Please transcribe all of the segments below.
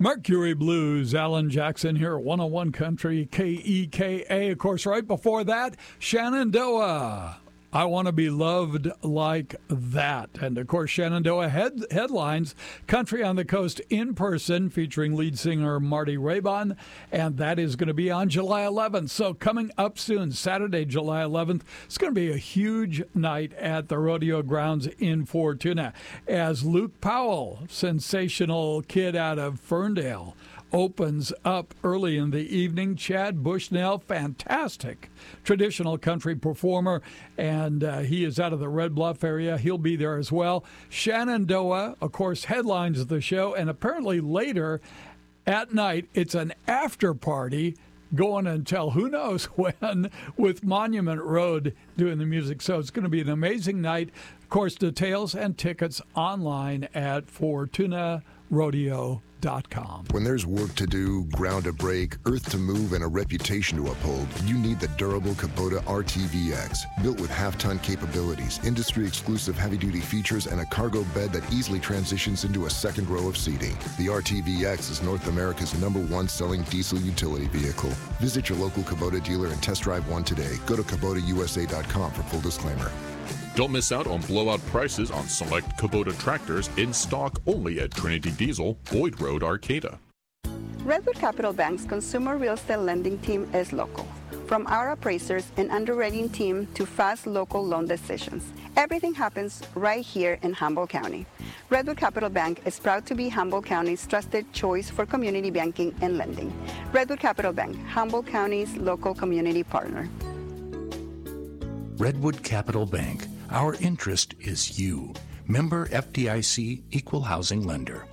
Mercury Blues, Alan Jackson here at 101 Country, KEKA. Of course, right before that, Shenandoah. I Want to Be Loved Like That. And, of course, Shenandoah headlines Country on the Coast in person featuring lead singer Marty Raybon, and that is going to be on July 11th. So coming up soon, Saturday, July 11th, it's going to be a huge night at the rodeo grounds in Fortuna as Luke Powell, sensational kid out of Ferndale, opens up early in the evening. Chad Bushnell, fantastic traditional country performer, and he is out of the Red Bluff area. He'll be there as well. Shenandoah, of course, headlines the show, and apparently later at night, it's an after party going until who knows when with Monument Road doing the music. So it's going to be an amazing night. Of course, details and tickets online at FortunaRodeo.com. When there's work to do, ground to break, earth to move, and a reputation to uphold, you need the durable Kubota RTVX. Built with half-ton capabilities, industry-exclusive heavy-duty features, and a cargo bed that easily transitions into a second row of seating. The RTVX is North America's #1 selling diesel utility vehicle. Visit your local Kubota dealer and test drive one today. Go to KubotaUSA.com for full disclaimer. Don't miss out on blowout prices on select Kubota tractors in stock only at Trinity Diesel, Boyd Road, Arcata. Redwood Capital Bank's consumer real estate lending team is local. From our appraisers and underwriting team to fast local loan decisions, everything happens right here in Humboldt County. Redwood Capital Bank is proud to be Humboldt County's trusted choice for community banking and lending. Redwood Capital Bank, Humboldt County's local community partner. Redwood Capital Bank. Our interest is you. Member FDIC, Equal Housing Lender.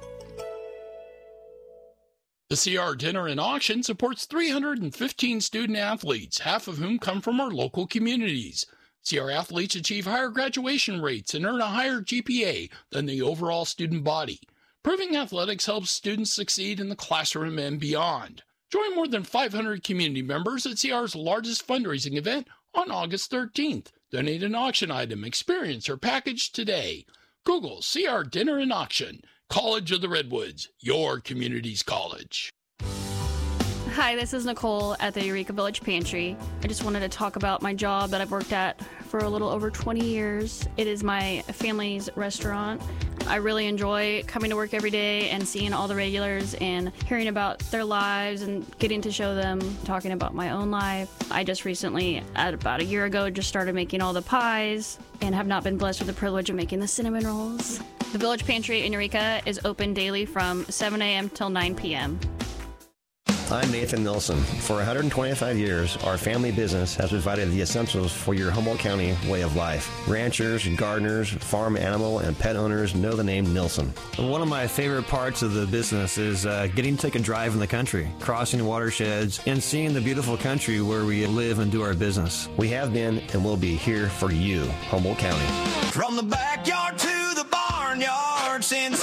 The CR Dinner and Auction supports 315 student athletes, half of whom come from our local communities. CR athletes achieve higher graduation rates and earn a higher GPA than the overall student body. Proving athletics helps students succeed in the classroom and beyond. Join more than 500 community members at CR's largest fundraising event on August 13th. Donate an auction item, experience, or package today. Google CR Dinner and Auction. College of the Redwoods, your community's college. Hi, this is Nicole at the Eureka Village Pantry. I just wanted to talk about my job that I've worked at for a little over 20 years. It is my family's restaurant. I really enjoy coming to work every day and seeing all the regulars and hearing about their lives and getting to show them, talking about my own life. I just recently, about a year ago, just started making all the pies and have not been blessed with the privilege of making the cinnamon rolls. The Village Pantry in Eureka is open daily from 7 a.m. till 9 p.m. I'm Nathan Nilsson. For 125 years, our family business has provided the essentials for your Humboldt County way of life. Ranchers, gardeners, farm animal, and pet owners know the name Nilsson. One of my favorite parts of the business is getting to take a drive in the country, crossing watersheds, and seeing the beautiful country where we live and do our business. We have been and will be here for you, Humboldt County. From the backyard to the barnyard since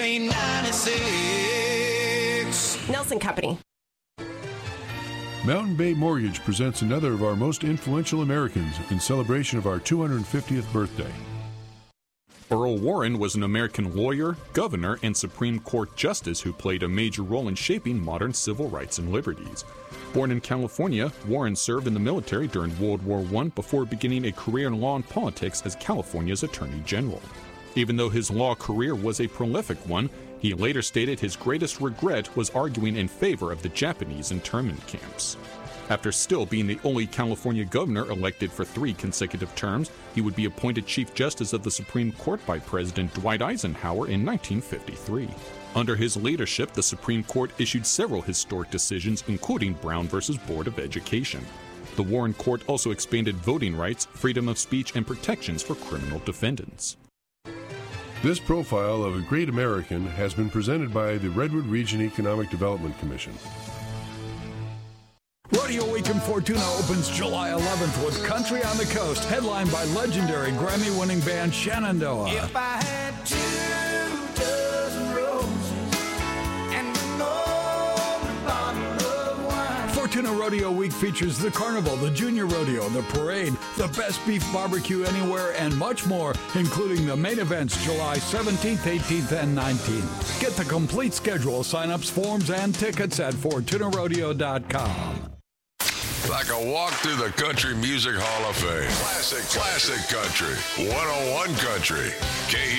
1896. Nelson Company. Mountain Bay Mortgage presents another of our most influential Americans in celebration of our 250th birthday. Earl Warren was an American lawyer, governor, and Supreme Court justice who played a major role in shaping modern civil rights and liberties. Born in California, Warren served in the military during World War I before beginning a career in law and politics as California's Attorney General. Even though his law career was a prolific one, he later stated his greatest regret was arguing in favor of the Japanese internment camps. After still being the only California governor elected for 3 consecutive terms, he would be appointed Chief Justice of the Supreme Court by President Dwight Eisenhower in 1953. Under his leadership, the Supreme Court issued several historic decisions, including Brown v. Board of Education. The Warren Court also expanded voting rights, freedom of speech, and protections for criminal defendants. This profile of a great American has been presented by the Redwood Region Economic Development Commission. Rodeo Week in Fortuna opens July 11th with Country on the Coast, headlined by legendary Grammy-winning band Shenandoah. If I had 2 dozen roses and an old bottle of wine. Fortuna Rodeo Week features the carnival, the junior rodeo, the parade, the best beef barbecue anywhere, and much more, including the main events July 17th, 18th, and 19th. Get the complete schedule, sign-ups, forms, and tickets at FortunaRodeo.com. Like a walk through the Country Music Hall of Fame. Classic country. 101 Country.